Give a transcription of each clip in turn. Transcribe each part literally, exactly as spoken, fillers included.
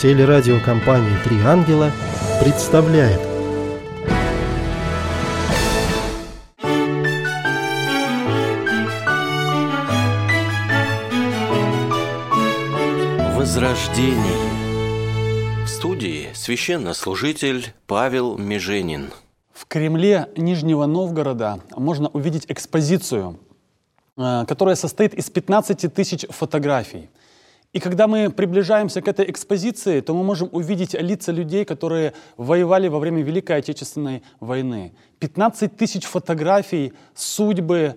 Телерадиокомпания «Три ангела» представляет. Возрождение. В студии священнослужитель Павел Меженин. В Кремле Нижнего Новгорода можно увидеть экспозицию, которая состоит из пятнадцати тысяч фотографий. И когда мы приближаемся к этой экспозиции, то мы можем увидеть лица людей, которые воевали во время Великой Отечественной войны. пятнадцать тысяч фотографий, судьбы,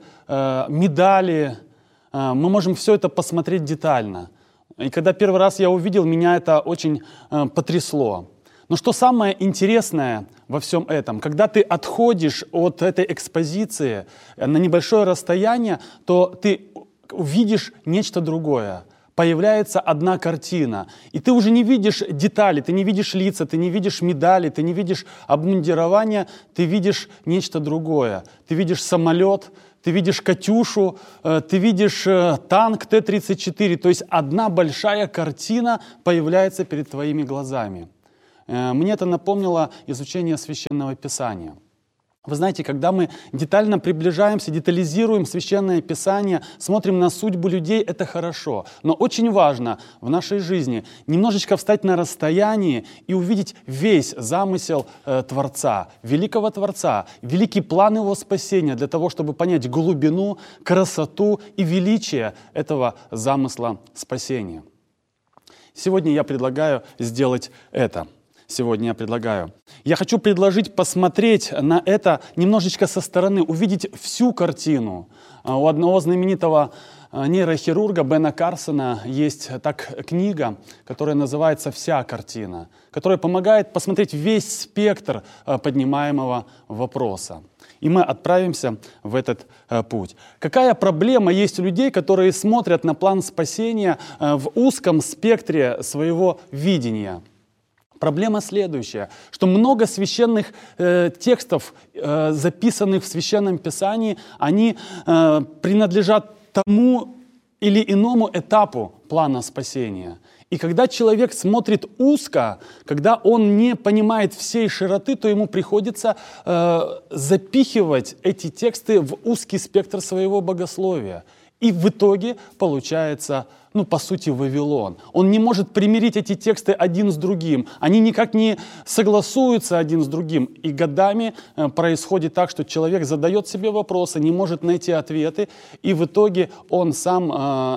медали. Мы можем все это посмотреть детально. И когда первый раз я увидел, меня это очень потрясло. Но что самое интересное во всем этом, когда ты отходишь от этой экспозиции на небольшое расстояние, то ты увидишь нечто другое. Появляется одна картина, и ты уже не видишь детали, ты не видишь лица, ты не видишь медали, ты не видишь обмундирования, ты видишь нечто другое. Ты видишь самолет, ты видишь «Катюшу», ты видишь танк Т тридцать четыре, то есть одна большая картина появляется перед твоими глазами. Мне это напомнило изучение Священного Писания. Вы знаете, когда мы детально приближаемся, детализируем Священное Писание, смотрим на судьбу людей, это хорошо. Но очень важно в нашей жизни немножечко встать на расстоянии и увидеть весь замысел э, Творца, великого Творца, великий план Его спасения, для того, чтобы понять глубину, красоту и величие этого замысла спасения. Сегодня я предлагаю сделать это. Сегодня я предлагаю. Я хочу предложить посмотреть на это немножечко со стороны, увидеть всю картину. У одного знаменитого нейрохирурга Бена Карсона есть так книга, которая называется «Вся картина», которая помогает посмотреть весь спектр поднимаемого вопроса. И мы отправимся в этот путь. Какая проблема есть у людей, которые смотрят на план спасения в узком спектре своего видения? Проблема следующая, что много священных э, текстов, э, записанных в Священном Писании, они э, принадлежат тому или иному этапу плана спасения. И когда человек смотрит узко, когда он не понимает всей широты, то ему приходится э, запихивать эти тексты в узкий спектр своего богословия. И в итоге получается, ну, по сути, Вавилон. Он не может примирить эти тексты один с другим. Они никак не согласуются один с другим. И годами происходит так, что человек задает себе вопросы, не может найти ответы, и в итоге он сам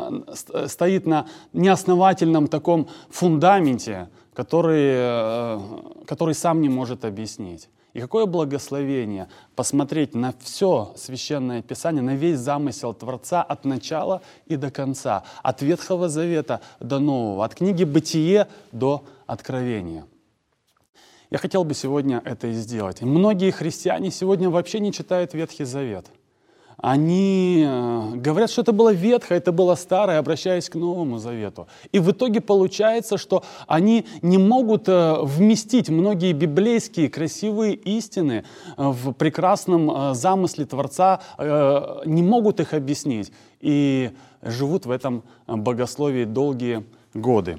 э, стоит на неосновательном таком фундаменте, который, э, который сам не может объяснить. И какое благословение посмотреть на все Священное Писание, на весь замысел Творца от начала и до конца, от Ветхого Завета до Нового, от книги «Бытие» до Откровения. Я хотел бы сегодня это и сделать. И многие христиане сегодня вообще не читают Ветхий Завет. Они говорят, что это было ветхое, это было старое, обращаясь к Новому Завету. И в итоге получается, что они не могут вместить многие библейские красивые истины в прекрасном замысле Творца, не могут их объяснить. И живут в этом богословии долгие годы.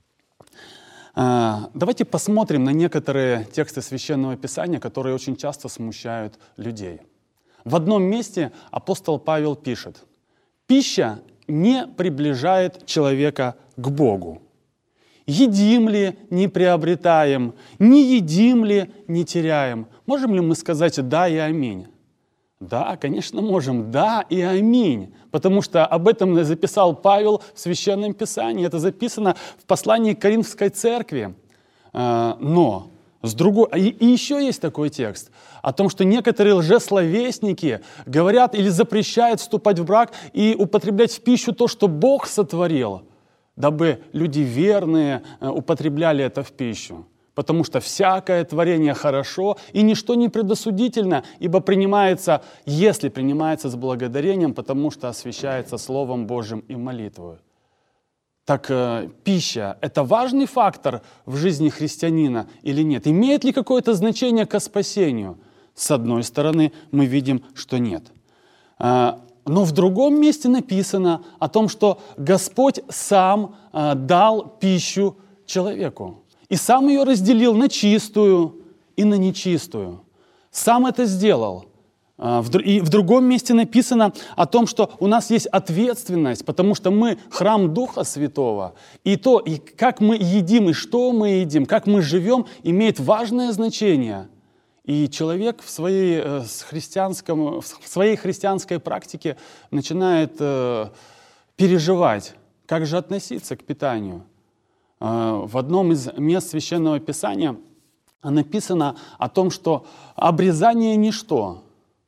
Давайте посмотрим на некоторые тексты Священного Писания, которые очень часто смущают людей. В одном месте апостол Павел пишет: «Пища не приближает человека к Богу. Едим ли, не приобретаем, не едим ли, не теряем». Можем ли мы сказать «да» и «аминь»? Да, конечно, можем. Да и аминь. Потому что об этом записал Павел в Священном Писании. Это записано в послании к Коринфской церкви. Но с другой, и, и еще есть такой текст о том, что некоторые лжесловесники говорят или запрещают вступать в брак и употреблять в пищу то, что Бог сотворил, дабы люди верные употребляли это в пищу. Потому что всякое творение хорошо, и ничто не предосудительно, ибо принимается, если принимается с благодарением, потому что освящается Словом Божьим и молитвою. Так э, пища – это важный фактор в жизни христианина или нет? Имеет ли какое-то значение ко спасению? С одной стороны, мы видим, что нет. Э, но в другом месте написано о том, что Господь сам э, дал пищу человеку. И сам ее разделил на чистую и на нечистую. Сам это сделал. И в другом месте написано о том, что у нас есть ответственность, потому что мы храм Духа Святого. И то, и как мы едим, и что мы едим, как мы живем, имеет важное значение. И человек в своей, христианском, в своей христианской практике начинает переживать, как же относиться к питанию. В одном из мест Священного Писания написано о том, что обрезание – ничто.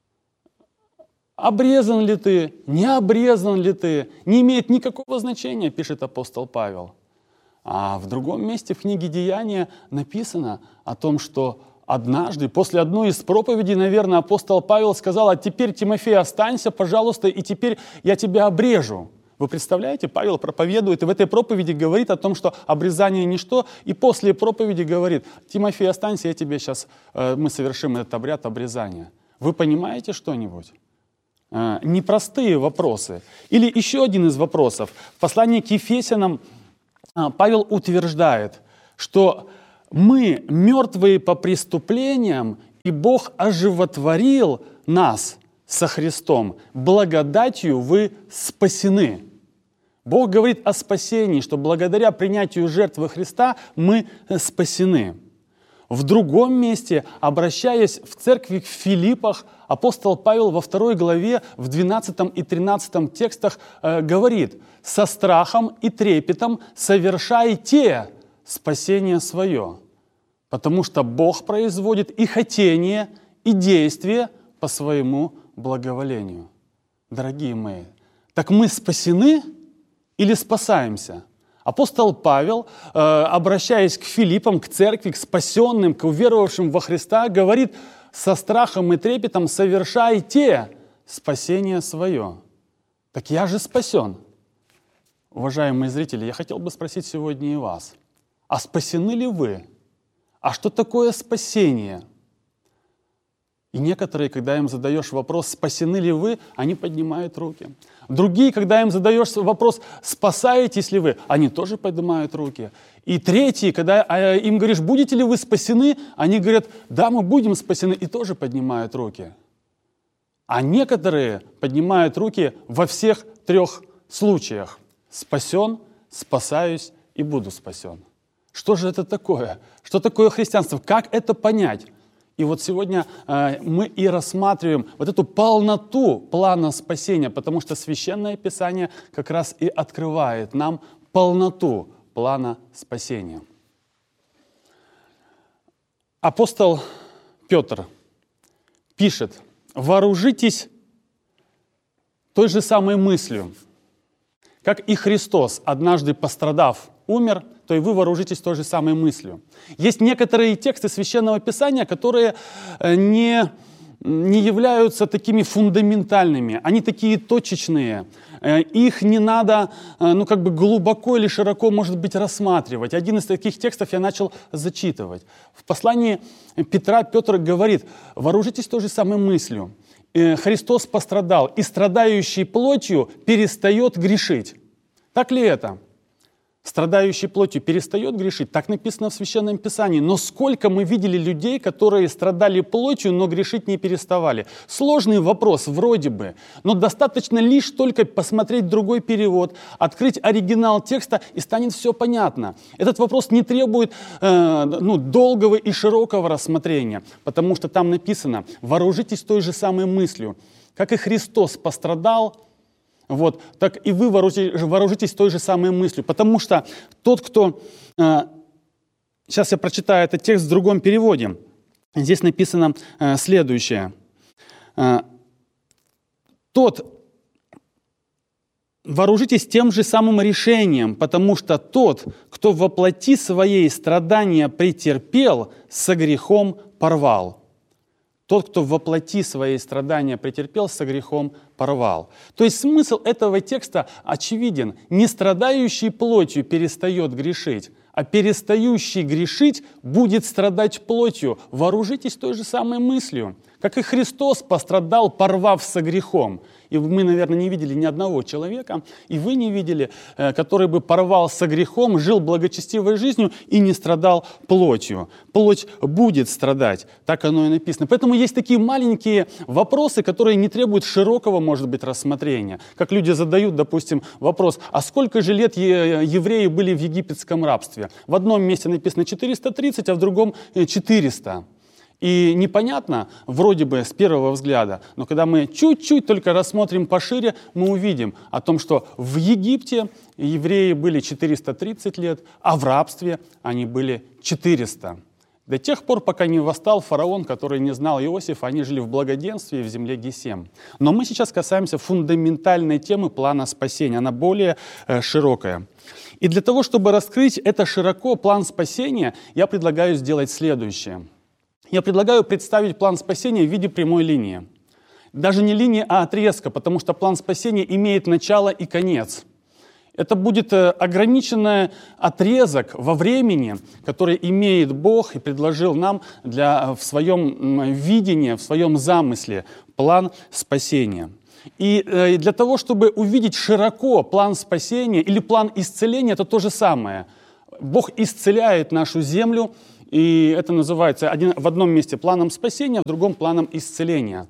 Обрезан ли ты, не обрезан ли ты, не имеет никакого значения, пишет апостол Павел. А в другом месте в книге Деяния написано о том, что однажды, после одной из проповедей, наверное, апостол Павел сказал: а теперь, Тимофей, останься, пожалуйста, и теперь я тебя обрежу. Вы представляете, Павел проповедует и в этой проповеди говорит о том, что обрезание ничто, и после проповеди говорит: Тимофей, останься, я тебе сейчас, э, мы совершим этот обряд обрезания. Вы понимаете что-нибудь? Э, непростые вопросы. Или еще один из вопросов. В послании к Ефесянам э, Павел утверждает, что мы мертвые по преступлениям, и Бог оживотворил нас со Христом. Благодатью вы спасены. Бог говорит о спасении, что благодаря принятию жертвы Христа мы спасены. В другом месте, обращаясь в церкви в Филиппах, апостол Павел во второй главе, в двенадцатом и тринадцатом текстах э, говорит: «Со страхом и трепетом совершайте спасение свое, потому что Бог производит и хотение, и действие по своему благоволению». Дорогие мои, так мы спасены или спасаемся? Апостол Павел, э, обращаясь к Филиппам, к церкви, к спасенным, к уверовавшим во Христа, говорит: со страхом и трепетом совершайте спасение свое. Так я же спасен. Уважаемые зрители, я хотел бы спросить сегодня и вас: а спасены ли вы? А что такое спасение? И некоторые, когда им задаешь вопрос, спасены ли вы, они поднимают руки. Другие, когда им задаешь вопрос, спасаетесь ли вы, они тоже поднимают руки. И третьи, когда им говоришь, будете ли вы спасены, они говорят, да, мы будем спасены, и тоже поднимают руки. А некоторые поднимают руки во всех трех случаях. Спасен, спасаюсь и буду спасен. Что же это такое? Что такое христианство? Как это понять? И вот сегодня э, мы и рассматриваем вот эту полноту плана спасения, потому что Священное Писание как раз и открывает нам полноту плана спасения. Апостол Петр пишет: «Вооружитесь той же самой мыслью, как и Христос, однажды пострадав, умер, то и вы вооружитесь той же самой мыслью». Есть некоторые тексты Священного Писания, которые не, не являются такими фундаментальными, они такие точечные. Их не надо ну, как бы глубоко или широко, может быть, рассматривать. Один из таких текстов я начал зачитывать. В послании Петра Петр говорит: «Вооружитесь той же самой мыслью. Христос пострадал, и страдающий плотью перестает грешить». Так ли это? Страдающий плотью перестает грешить? Так написано в Священном Писании. Но сколько мы видели людей, которые страдали плотью, но грешить не переставали? Сложный вопрос вроде бы, но достаточно лишь только посмотреть другой перевод, открыть оригинал текста, и станет все понятно. Этот вопрос не требует э, ну, долгого и широкого рассмотрения, потому что там написано: «Вооружитесь той же самой мыслью, как и Христос пострадал, вот, так и вы вооружитесь, вооружитесь той же самой мыслью». Потому что тот, кто... Э, сейчас я прочитаю этот текст в другом переводе. Здесь написано э, следующее. Э, «Тот, вооружитесь тем же самым решением, потому что тот, кто во плоти своей страдания претерпел, со грехом порвал». Тот, кто во плоти свои страдания претерпел, со грехом порвал. То есть смысл этого текста очевиден. Не страдающий плотью перестает грешить, а перестающий грешить будет страдать плотью. Вооружитесь той же самой мыслью, Как и Христос пострадал, порвав со грехом. И мы, наверное, не видели ни одного человека, и вы не видели, который бы порвал со грехом, жил благочестивой жизнью и не страдал плотью. Плоть будет страдать, так оно и написано. Поэтому есть такие маленькие вопросы, которые не требуют широкого, может быть, рассмотрения. Как люди задают, допустим, вопрос, а сколько же лет евреи были в египетском рабстве? В одном месте написано четыреста тридцать, а в другом четыреста. И непонятно, вроде бы с первого взгляда, но когда мы чуть-чуть только рассмотрим пошире, мы увидим о том, что в Египте евреи были четыреста тридцать лет, а в рабстве они были четыреста. До тех пор, пока не восстал фараон, который не знал Иосифа, они жили в благоденствии в земле Гесем. Но мы сейчас касаемся фундаментальной темы плана спасения, она более э, широкая. И для того, чтобы раскрыть это широко, план спасения, я предлагаю сделать следующее. Я предлагаю представить план спасения в виде прямой линии. Даже не линии, а отрезка, потому что план спасения имеет начало и конец. Это будет ограниченный отрезок во времени, который имеет Бог и предложил нам для, в своем видении, в своем замысле план спасения. И для того, чтобы увидеть широко план спасения или план исцеления, это то же самое. Бог исцеляет нашу землю, и это называется один, в одном месте планом спасения, в другом планом исцеления.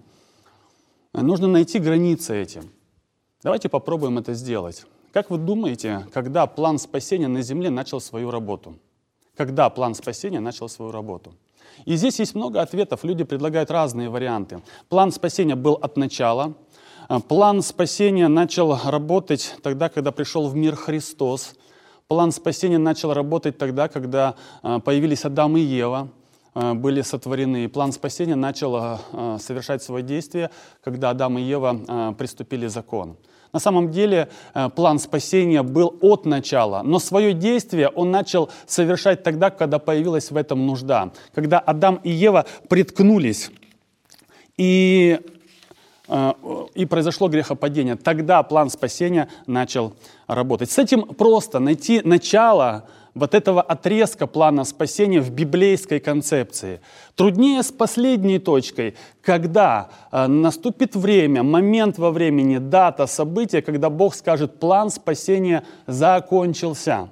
Нужно найти границы этим. Давайте попробуем это сделать. Как вы думаете, когда план спасения на земле начал свою работу? Когда план спасения начал свою работу? И здесь есть много ответов, люди предлагают разные варианты. План спасения был от начала. План спасения начал работать тогда, когда пришел в мир Христос. План спасения начал работать тогда, когда появились Адам и Ева, были сотворены. И план спасения начал совершать свое действие, когда Адам и Ева приступили закон. На самом деле план спасения был от начала, но свое действие он начал совершать тогда, когда появилась в этом нужда. Когда Адам и Ева приткнулись, и, и произошло грехопадение, тогда план спасения начал работать. С этим просто найти начало вот этого отрезка плана спасения в библейской концепции. Труднее с последней точкой, когда э, наступит время, момент во времени, дата, событие, когда Бог скажет, план спасения закончился.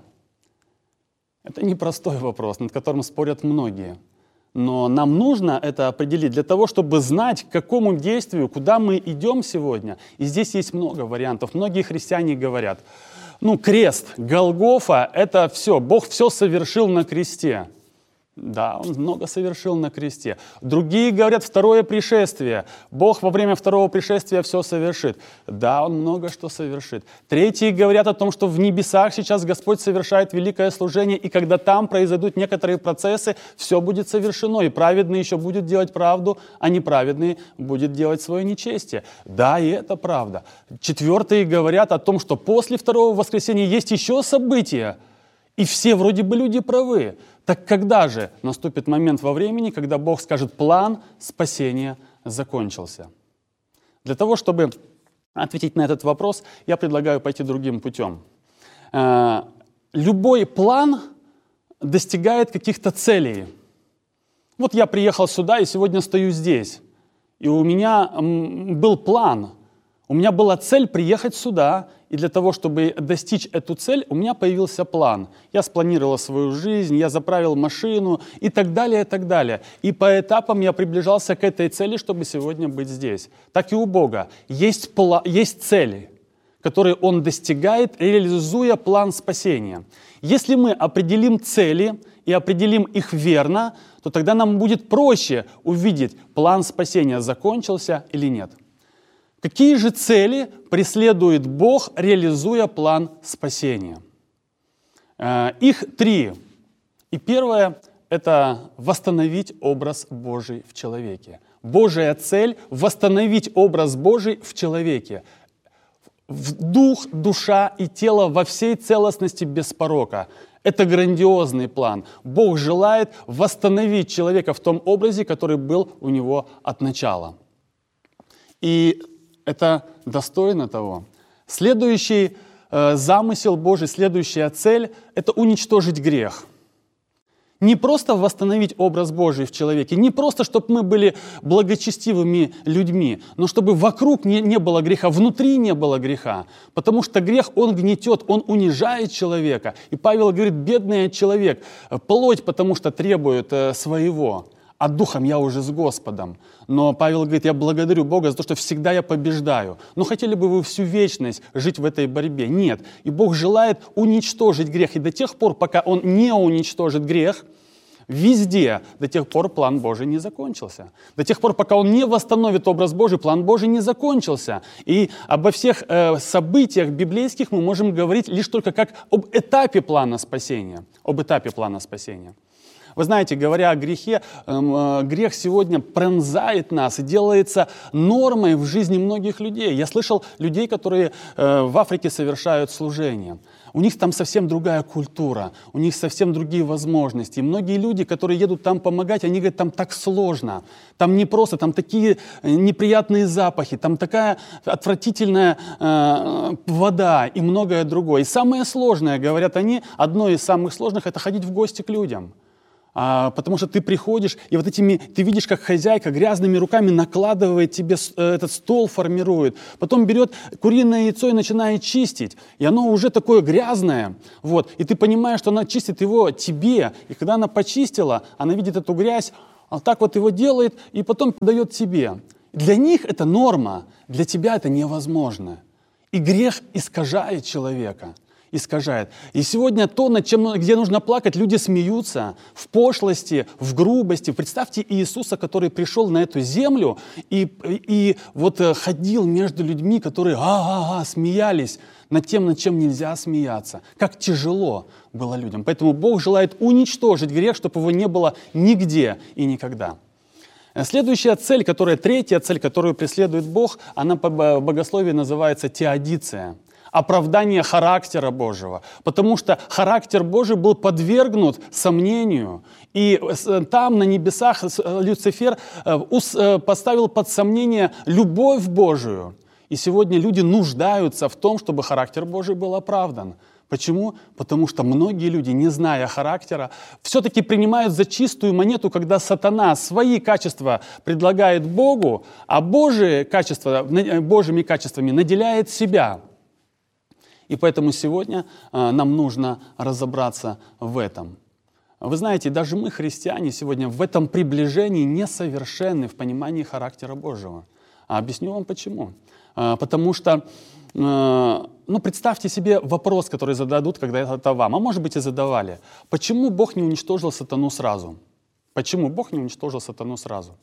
Это непростой вопрос, над которым спорят многие. Но нам нужно это определить для того, чтобы знать, к какому действию, куда мы идем сегодня. И здесь есть много вариантов. Многие христиане говорят, ну, крест, Голгофа, это все, Бог все совершил на кресте. Да, Он много совершил на кресте. Другие говорят, второе пришествие. Бог во время второго пришествия все совершит. Да, Он много что совершит. Третьи говорят о том, что в небесах сейчас Господь совершает великое служение, и когда там произойдут некоторые процессы, все будет совершено, и праведные еще будут делать правду, а неправедные будут делать свое нечестие. Да, и это правда. Четвертые говорят о том, что после второго воскресения есть еще события, и все вроде бы люди правы. Так когда же наступит момент во времени, когда Бог скажет, план спасения закончился? Для того, чтобы ответить на этот вопрос, я предлагаю пойти другим путем. Любой план достигает каких-то целей. Вот я приехал сюда и сегодня стою здесь. И у меня был план. У меня была цель приехать сюда, и для того, чтобы достичь эту цель, у меня появился план. Я спланировал свою жизнь, я заправил машину и так далее, и так далее. И по этапам я приближался к этой цели, чтобы сегодня быть здесь. Так и у Бога. Есть, пла- есть цели, которые Он достигает, реализуя план спасения. Если мы определим цели и определим их верно, то тогда нам будет проще увидеть, план спасения закончился или нет. Какие же цели преследует Бог, реализуя план спасения? Их три. И первое – это восстановить образ Божий в человеке. Божья цель – восстановить образ Божий в человеке. Дух, душа и тело во всей целостности без порока. Это грандиозный план. Бог желает восстановить человека в том образе, который был у него от начала. И это достойно того. Следующий э, замысел Божий, следующая цель – это уничтожить грех. Не просто восстановить образ Божий в человеке, не просто, чтобы мы были благочестивыми людьми, но чтобы вокруг не, не было греха, внутри не было греха. Потому что грех, он гнетет, он унижает человека. И Павел говорит, бедный человек, плоть, потому что требует э, своего, а духом я уже с Господом. Но Павел говорит, я благодарю Бога за то, что всегда я побеждаю. Но хотели бы вы всю вечность жить в этой борьбе? Нет. И Бог желает уничтожить грех. И до тех пор, пока Он не уничтожит грех, везде, до тех пор план Божий не закончился. До тех пор, пока Он не восстановит образ Божий, план Божий не закончился. И обо всех э, событиях библейских мы можем говорить лишь только как об этапе плана спасения. Об этапе плана спасения. Вы знаете, говоря о грехе, э, грех сегодня пронзает нас и делается нормой в жизни многих людей. Я слышал людей, которые э, в Африке совершают служение. У них там совсем другая культура, у них совсем другие возможности. И многие люди, которые едут там помогать, они говорят, там так сложно, там не просто, там такие неприятные запахи, там такая отвратительная э, вода и многое другое. И самое сложное, говорят они, одно из самых сложных, это ходить в гости к людям. А, потому что ты приходишь, и вот этими, ты видишь, как хозяйка грязными руками накладывает тебе, этот стол формирует, потом берет куриное яйцо и начинает чистить, и оно уже такое грязное, вот, и ты понимаешь, что она чистит его тебе, и когда она почистила, она видит эту грязь, а так вот его делает, и потом подает тебе. Для них это норма, для тебя это невозможно. И грех искажает человека. Искажает. И сегодня то, над чем, где нужно плакать, люди смеются в пошлости, в грубости. Представьте Иисуса, который пришел на эту землю и, и вот ходил между людьми, которые а-а-а, смеялись над тем, над чем нельзя смеяться. Как тяжело было людям. Поэтому Бог желает уничтожить грех, чтобы его не было нигде и никогда. Следующая цель, которая, третья цель, которую преследует Бог, она по богословию называется теодицея. Оправдание характера Божьего. Потому что характер Божий был подвергнут сомнению. И там, на небесах, Люцифер поставил под сомнение любовь Божию. И сегодня люди нуждаются в том, чтобы характер Божий был оправдан. Почему? Потому что многие люди, не зная характера, все-таки принимают за чистую монету, когда сатана свои качества предлагает Богу, а Божие качества, Божьими качествами наделяет себя. И поэтому сегодня э, нам нужно разобраться в этом. Вы знаете, даже мы, христиане, сегодня в этом приближении несовершенны в понимании характера Божьего. А объясню вам почему. Э, потому что, э, ну, представьте себе вопрос, который зададут, когда это вам, а может быть и задавали. Почему Бог не уничтожил сатану сразу? Почему Бог не уничтожил сатану сразу?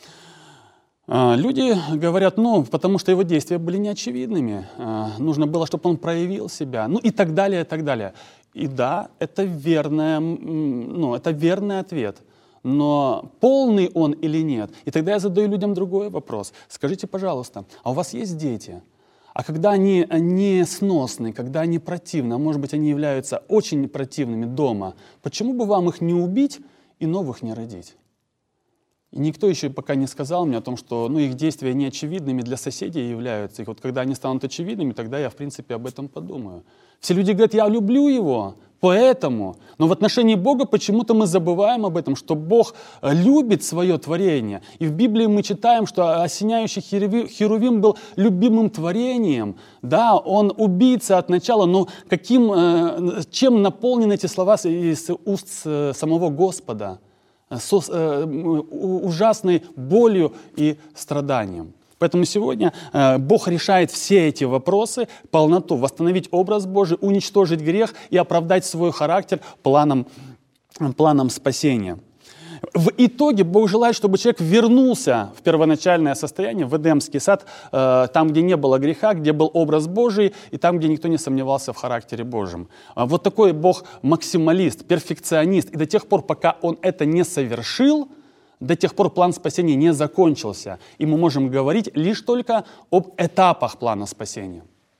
Люди говорят, ну, потому что его действия были неочевидными. Нужно было, чтобы он проявил себя. Ну и так далее, и так далее. И да, это, верное, ну, это верный ответ. Но полный он или нет? И тогда я задаю людям другой вопрос. Скажите, пожалуйста, а у вас есть дети? А когда они несносны, когда они противны, а может быть, они являются очень противными дома, почему бы вам их не убить и новых не родить? И никто еще пока не сказал мне о том, что ну, их действия неочевидными для соседей являются. И вот когда они станут очевидными, тогда я, в принципе, об этом подумаю. Все люди говорят, я люблю его, поэтому. Но в отношении Бога почему-то мы забываем об этом, что Бог любит свое творение. И в Библии мы читаем, что осеняющий Херувим был любимым творением. Да, он убийца от начала, но каким, чем наполнены эти слова из уст самого Господа? С ужасной болью и страданием. Поэтому сегодня Бог решает все эти вопросы, полноту, восстановить образ Божий, уничтожить грех и оправдать свой характер планом, планом спасения. В итоге Бог желает, чтобы человек вернулся в первоначальное состояние, в Эдемский сад, там, где не было греха, где был образ Божий, и там, где никто не сомневался в характере Божьем. Вот такой Бог максималист, перфекционист. И до тех пор, пока Он это не совершил, до тех пор план спасения не закончился. И мы можем говорить лишь только об этапах плана спасения.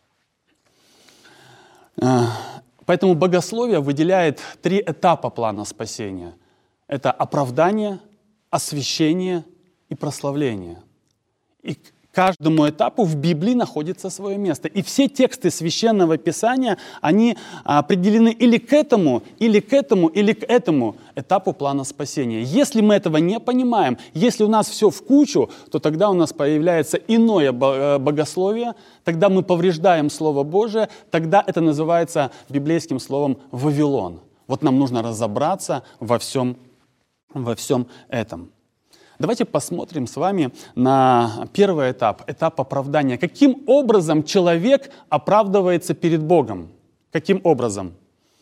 Поэтому богословие выделяет три этапа плана спасения. Это оправдание, освящение и прославление. И Каждому этапу в Библии находится свое место. И все тексты Священного Писания, они определены или к этому, или к этому, или к этому этапу плана спасения. Если мы этого не понимаем, если у нас все в кучу, то тогда у нас появляется иное богословие, тогда мы повреждаем Слово Божие, тогда это называется библейским словом «Вавилон». Вот нам нужно разобраться во всем, во всем этом. Давайте посмотрим с вами на первый этап, этап оправдания. Каким образом человек оправдывается перед Богом? Каким образом?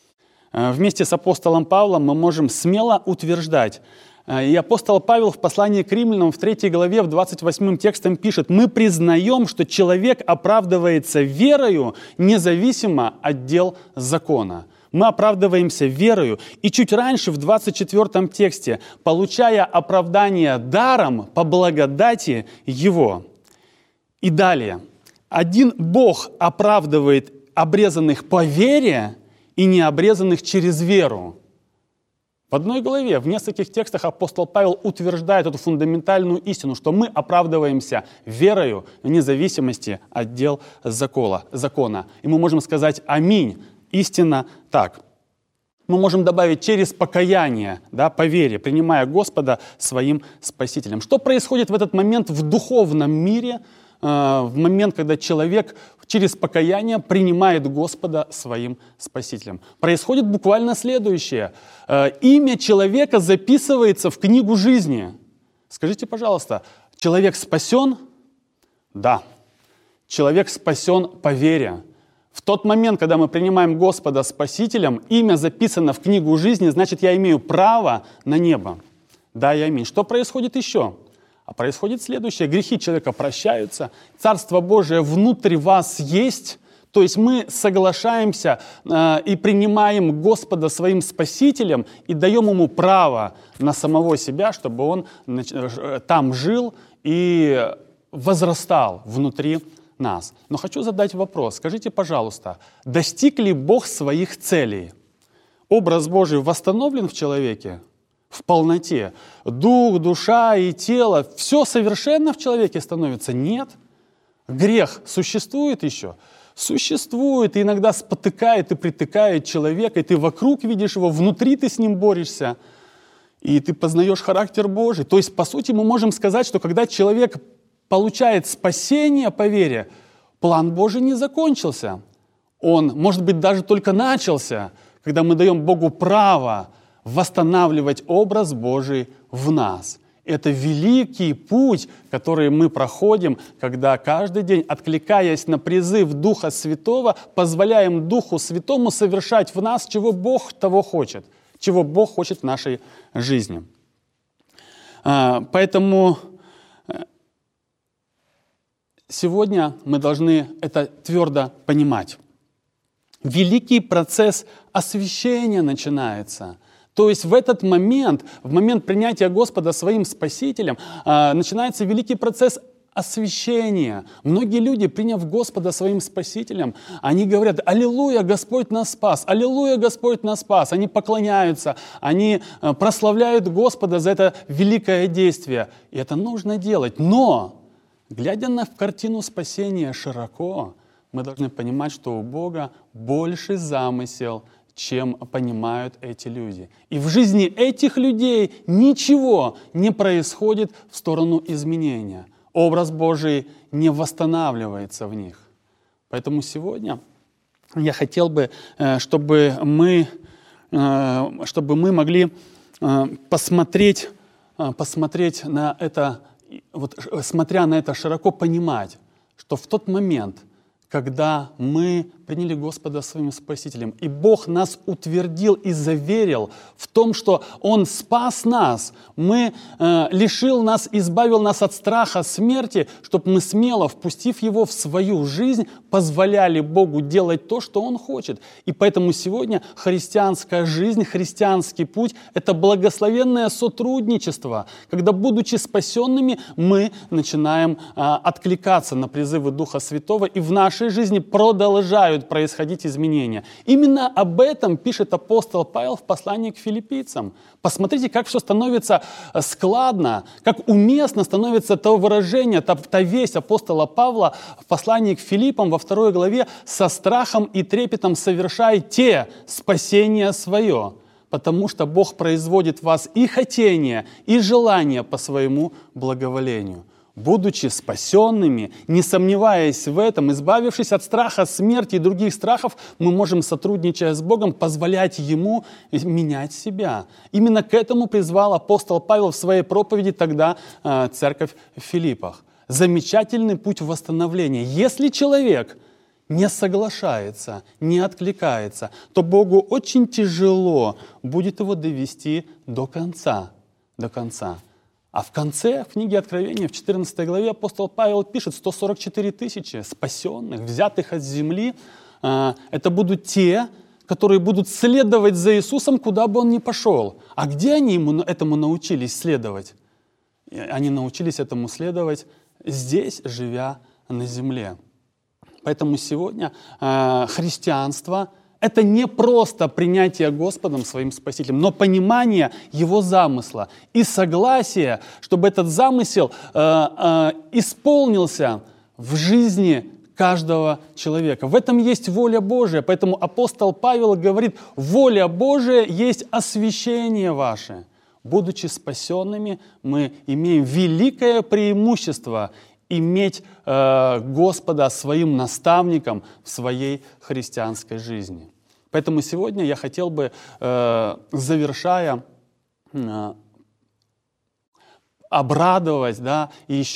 Вместе с апостолом Павлом мы можем смело утверждать. И апостол Павел в послании к римлянам в третьей главе, в двадцать восьмом текстом пишет: «Мы признаем, что человек оправдывается верою, независимо от дел закона». Мы оправдываемся верою. И чуть раньше, в двадцать четвёртом тексте, получая оправдание даром по благодати Его. И далее. Один Бог оправдывает обрезанных по вере и необрезанных через веру. В одной главе, в нескольких текстах апостол Павел утверждает эту фундаментальную истину, что мы оправдываемся верою вне зависимости от дел закона. И мы можем сказать «Аминь». Истинно так. Мы можем добавить через покаяние, да, по вере, принимая Господа своим Спасителем. Что происходит в этот момент в духовном мире, э, в момент, когда человек через покаяние принимает Господа своим Спасителем? Происходит буквально следующее. Э, имя человека записывается в книгу жизни. Скажите, пожалуйста, человек спасен? Да. Человек спасен по вере. В тот момент, когда мы принимаем Господа Спасителем, имя записано в книгу жизни, значит, я имею право на небо. Да, я имею. Что происходит еще? А происходит следующее. Грехи человека прощаются, Царство Божие внутри вас есть. То есть мы соглашаемся э, и принимаем Господа своим Спасителем и даем Ему право на самого себя, чтобы Он э, там жил и возрастал внутри нас. Но хочу задать вопрос. Скажите, пожалуйста, достиг ли Бог своих целей? Образ Божий восстановлен в человеке в полноте? Дух, душа и тело, все совершенно в человеке становится? Нет. Грех существует еще? Существует, и иногда спотыкает и притыкает человека, и ты вокруг видишь его, внутри ты с ним борешься, и ты познаешь характер Божий. То есть, по сути, мы можем сказать, что когда человек получает спасение по вере, план Божий не закончился. Он, может быть, даже только начался, когда мы даем Богу право восстанавливать образ Божий в нас. Это великий путь, который мы проходим, когда каждый день, откликаясь на призыв Духа Святого, позволяем Духу Святому совершать в нас, чего Бог того хочет, чего Бог хочет в нашей жизни. Поэтому сегодня мы должны это твердо понимать. Великий процесс освящения начинается. То есть в этот момент, в момент принятия Господа своим Спасителем, начинается великий процесс освящения. Многие люди, приняв Господа своим Спасителем, они говорят: «Аллилуйя, Господь нас спас! Аллилуйя, Господь нас спас!» Они поклоняются, они прославляют Господа за это великое действие. И это нужно делать. Но глядя на картину спасения широко, мы должны понимать, что у Бога больший замысел, чем понимают эти люди. И в жизни этих людей ничего не происходит в сторону изменения. Образ Божий не восстанавливается в них. Поэтому сегодня я хотел бы, чтобы мы, чтобы мы могли посмотреть, посмотреть на это, вот, смотря на это широко, понимать, что в тот момент, когда мы приняли Господа своим Спасителем, и Бог нас утвердил и заверил в том, что Он спас нас, мы, э, лишил нас, избавил нас от страха смерти, чтобы мы смело, впустив Его в свою жизнь, позволяли Богу делать то, что Он хочет. И поэтому сегодня христианская жизнь, христианский путь — это благословенное сотрудничество, когда, будучи спасенными, мы начинаем э, откликаться на призывы Духа Святого, и в нашей жизни продолжают начинают происходить изменения. Именно об этом пишет апостол Павел в послании к филиппийцам. Посмотрите, как все становится складно, как уместно становится то выражение, та, та весть апостола Павла в послании к Филиппам во второй главе: «Со страхом и трепетом совершайте спасение свое, потому что Бог производит в вас и хотение, и желание по своему благоволению». Будучи спасенными, не сомневаясь в этом, избавившись от страха смерти и других страхов, мы можем, сотрудничая с Богом, позволять Ему менять себя. Именно к этому призвал апостол Павел в своей проповеди тогда э, церковь в Филиппах. Замечательный путь восстановления. Если человек не соглашается, не откликается, то Богу очень тяжело будет его довести до конца. До конца. А в конце, в книге Откровения, в четырнадцатой главе, апостол Павел пишет: сто сорок четыре тысячи спасенных, взятых от земли. Это будут те, которые будут следовать за Иисусом, куда бы Он ни пошел. А где они ему, этому научились следовать? Они научились этому следовать здесь, живя на земле. Поэтому сегодня христианство — это не просто принятие Господом своим Спасителем, но понимание Его замысла и согласие, чтобы этот замысел э, э, исполнился в жизни каждого человека. В этом есть воля Божия. Поэтому апостол Павел говорит: воля Божия есть освящение ваше. Будучи спасенными, мы имеем великое преимущество иметь э, Господа своим наставником в своей христианской жизни. Поэтому сегодня я хотел бы, э, завершая, э, обрадовать, да, и еще